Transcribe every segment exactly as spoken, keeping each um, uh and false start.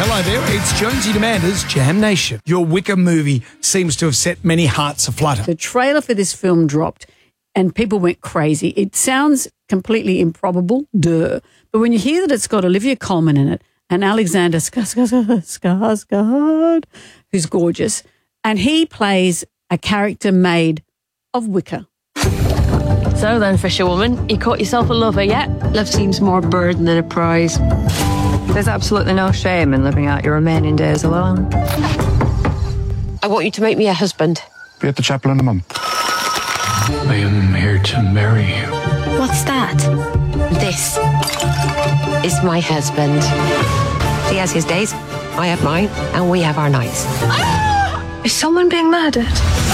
Hello there, it's Jonesy and Amanda's Jam Nation. Your Wicker movie seems to have set many hearts aflutter. The trailer for this film dropped and people went crazy. It sounds completely improbable, duh. But when you hear that it's got Olivia Colman in it and Alexander Skarsgård, who's gorgeous, and he plays a character made of wicker. So then, fisherwoman, you caught yourself a lover yet? Love seems more a burden than a prize. There's absolutely no shame in living out your remaining days alone. I want you to make me a husband. Be at the chapel in a month. I am here to marry you. What's that? This is my husband. He has his days, I have mine, and we have our nights. Is someone being murdered?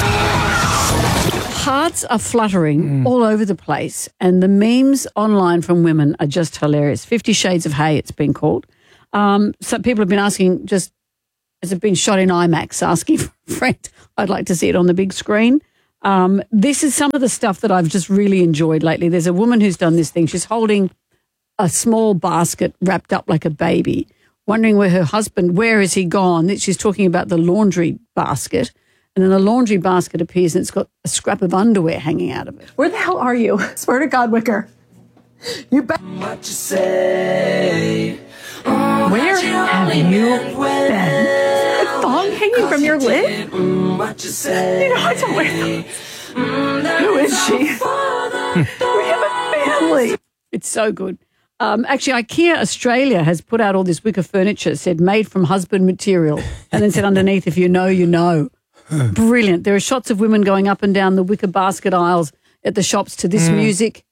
Hearts are fluttering mm. all over the place, and the memes online from women are just hilarious. Fifty Shades of Hay, it's been called. Um, so people have been asking, just has it been shot in IMAX, asking for a friend, I'd like to see it on the big screen. Um, this is some of the stuff that I've just really enjoyed lately. There's a woman who's done this thing. She's holding a small basket wrapped up like a baby, wondering where her husband, where has he gone? She's talking about the laundry basket. And then the laundry basket appears and it's got a scrap of underwear hanging out of it. Where the hell are you? Swear to God, Wicker. You bet. What you say? Where have you been? A thong hanging from your lid? What you say? You know, I don't wear those. Who is she? We have a family. It's so good. Um, actually, IKEA Australia has put out all this wicker furniture, said made from husband material, and then said underneath, if you know, you know. Brilliant. There are shots of women going up and down the wicker basket aisles at the shops to this mm. music.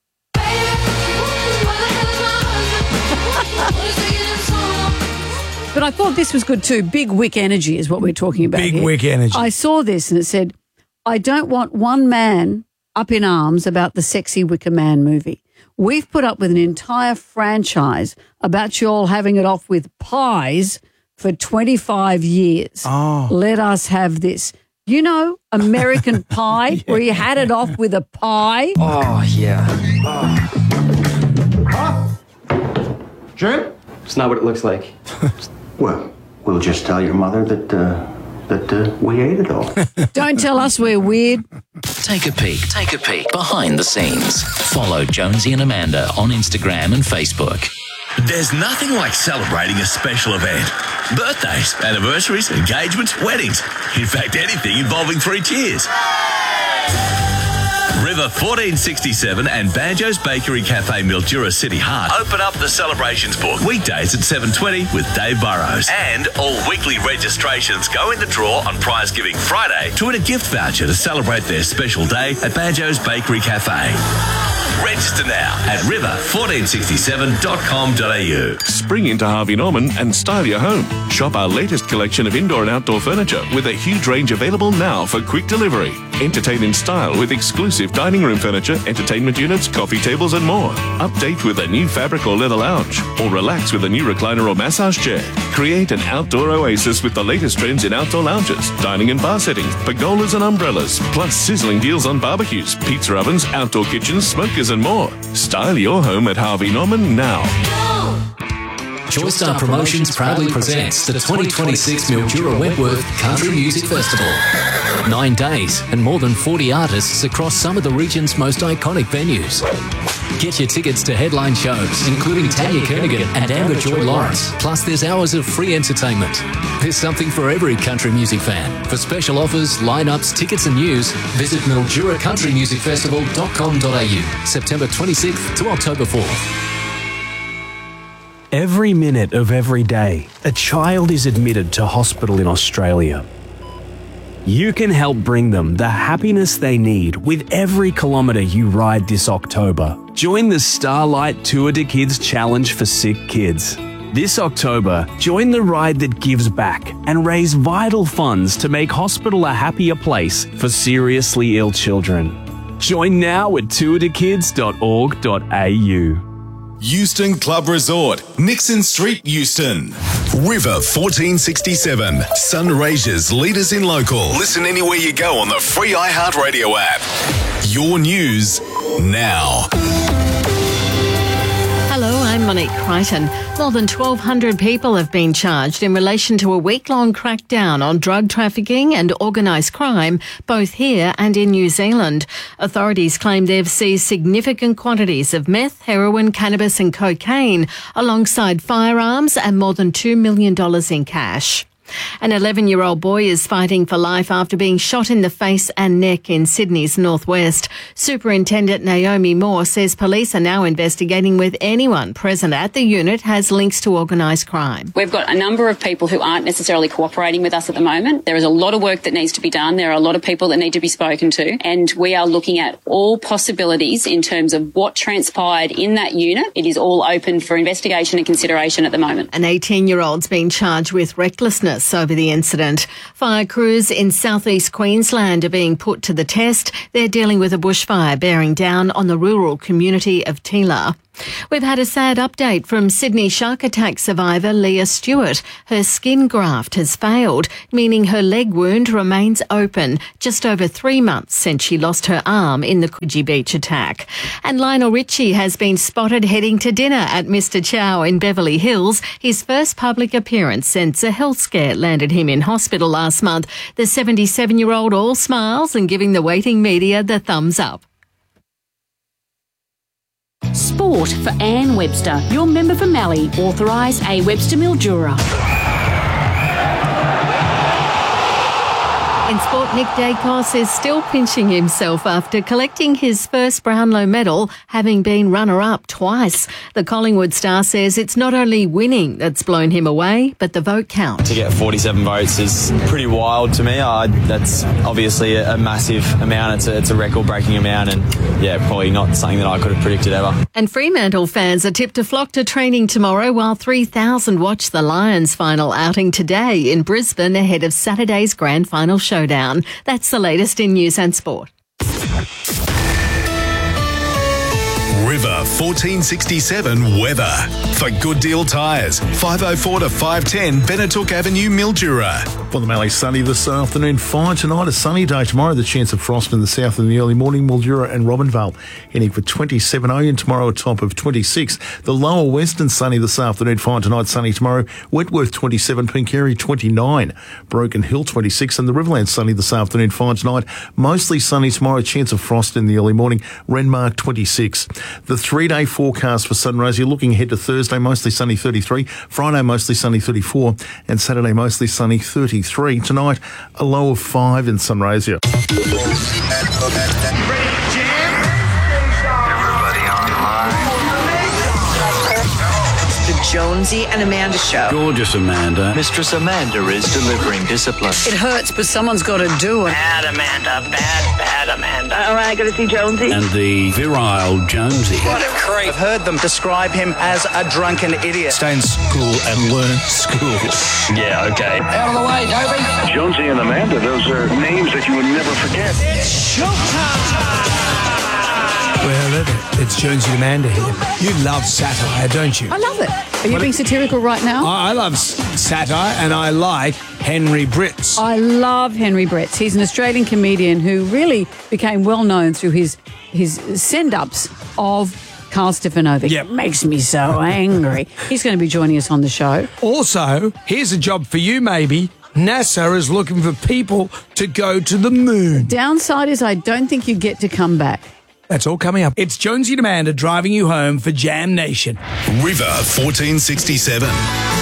But I thought this was good too. Big Wick energy is what we're talking about Big here. Wick energy. I saw this and it said, I don't want one man up in arms about the Sexy Wicker Man movie. We've put up with an entire franchise about you all having it off with pies for twenty-five years. Oh. Let us have this. You know, American Pie, yeah. where you had it off with a pie. Oh, yeah. Oh. Huh? Jim? It's not what it looks like. Well, we'll just tell your mother that, uh, that uh, we ate it all. Don't tell us we're weird. Take a peek. Take a peek behind the scenes. Follow Jonesy and Amanda on Instagram and Facebook. There's nothing like celebrating a special event. Birthdays, anniversaries, engagements, weddings. In fact, anything involving three cheers. River fourteen sixty-seven and Banjo's Bakery Cafe Mildura City Heart open up the celebrations book weekdays at seven twenty with Dave Burrows. And all weekly registrations go in the draw on Prize Giving Friday to win a gift voucher to celebrate their special day at Banjo's Bakery Cafe. Register now at river fourteen sixty-seven dot com dot a u. Spring into Harvey Norman and style your home. Shop our latest collection of indoor and outdoor furniture with a huge range available now for quick delivery. Entertain in style with exclusive dining room furniture, entertainment units, coffee tables and more. Update with a new fabric or leather lounge, or relax with a new recliner or massage chair. Create an outdoor oasis with the latest trends in outdoor lounges, dining and bar settings, pergolas and umbrellas, plus sizzling deals on barbecues, pizza ovens, outdoor kitchens, smokers and more. Style your home at Harvey Norman now. Choice Star Promotions proudly presents the twenty twenty-six Mildura Wentworth Country Music Festival. Nine days and more than forty artists across some of the region's most iconic venues. Get your tickets to headline shows, including Tanya Kernigan and Amber Joy Lawrence. Plus, there's hours of free entertainment. There's something for every country music fan. For special offers, lineups, tickets and news, visit mildura country music festival dot com dot a u. September twenty-sixth to October fourth. Every minute of every day, a child is admitted to hospital in Australia. You can help bring them the happiness they need with every kilometre you ride this October. Join the Starlight Tour to Kids Challenge for Sick Kids. This October, join the ride that gives back and raise vital funds to make hospital a happier place for seriously ill children. Join now at tour to kids dot org dot a u. Euston Club Resort, Nixon Street, Euston. River fourteen sixty-seven, Sunraysia's leaders in local. Listen anywhere you go on the free iHeartRadio app. Your news now. Hello, I'm Monique Crichton. More than twelve hundred people have been charged in relation to a week-long crackdown on drug trafficking and organised crime, both here and in New Zealand. Authorities claim they've seized significant quantities of meth, heroin, cannabis and cocaine, alongside firearms and more than two million dollars in cash. An eleven-year-old boy is fighting for life after being shot in the face and neck in Sydney's northwest. Superintendent Naomi Moore says police are now investigating whether anyone present at the unit has links to organised crime. We've got a number of people who aren't necessarily cooperating with us at the moment. There is a lot of work that needs to be done. There are a lot of people that need to be spoken to, and we are looking at all possibilities in terms of what transpired in that unit. It is all open for investigation and consideration at the moment. An eighteen-year-old's been charged with recklessness over the incident. Fire crews in southeast Queensland are being put to the test. They're dealing with a bushfire bearing down on the rural community of Tila. We've had a sad update from Sydney shark attack survivor Leah Stewart. Her skin graft has failed, meaning her leg wound remains open, just over three months since she lost her arm in the Coogee Beach attack. And Lionel Richie has been spotted heading to dinner at Mister Chow in Beverly Hills, his first public appearance since a health scare landed him in hospital last month. The seventy-seven-year-old all smiles and giving the waiting media the thumbs up. Sport for Anne Webster, your member for Mallee, authorise A Webster Mildura. In sport, Nick Dacos is still pinching himself after collecting his first Brownlow medal, having been runner-up twice. The Collingwood star says it's not only winning that's blown him away, but the vote count. To get forty-seven votes is pretty wild to me. Uh, that's obviously a, a massive amount. It's a, it's a record-breaking amount, and yeah, probably not something that I could have predicted ever. And Fremantle fans are tipped to flock to training tomorrow, while three thousand watch the Lions' final outing today in Brisbane ahead of Saturday's grand final showdown. That's the latest in news and sport. River fourteen sixty-seven weather. For Good Deal Tyres, five oh four to five ten Benetook Avenue, Mildura. For the Mallee, sunny this afternoon, fine tonight, a sunny day tomorrow, the chance of frost in the south in the early morning, Mildura and Robinvale heading for twenty-seven, Oyen tomorrow a top of twenty-six, the lower western sunny this afternoon, fine tonight, sunny tomorrow, Wentworth twenty-seven, Pinkeri twenty-nine, Broken Hill twenty-six, and the Riverland sunny this afternoon, fine tonight, mostly sunny tomorrow, chance of frost in the early morning, Renmark twenty-six. The three-day forecast for Sunraysia, looking ahead to Thursday, mostly sunny thirty-three, Friday mostly sunny thirty-four, and Saturday mostly sunny thirty-three. Tonight, a low of five in Sunraysia. Jonesy and Amanda show. Gorgeous Amanda. Mistress Amanda is delivering discipline. It hurts, but someone's got to do it. Bad Amanda, bad, bad Amanda. All right, got to see Jonesy. And the virile Jonesy. What a creep. I've heard them describe him as a drunken idiot. Stay in school and learn school. Yeah, okay. Out of the way, Toby. Jonesy and Amanda, those are names that you would never forget. It's showtime. Well, it's Jonesy and Amanda here. You love satire, don't you? I love it. Are you being satirical right now? I, I love s- satire, and I like Henry Britz. I love Henry Britz. He's an Australian comedian who really became well known through his his send-ups of Carl Stefanovic. Yep. It makes me so angry. He's going to be joining us on the show. Also, here's a job for you, maybe. NASA is looking for people to go to the moon. Downside is I don't think you get to come back. That's all coming up. It's Jonesy and Amanda driving you home for Jam Nation. River fourteen sixty-seven.